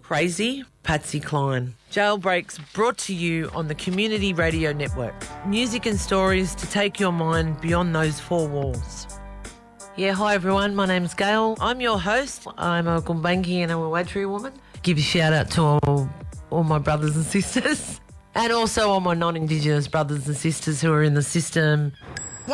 Crazy, Patsy Cline. Jailbreaks brought to you on the Community Radio Network. Music and stories to take your mind beyond those four walls. Yeah, hi everyone, my name's Gail. I'm your host. I'm a Gumbaynggirr and a Wiradjuri woman. Give a shout out to all my brothers and sisters and also all my non-Indigenous brothers and sisters who are in the system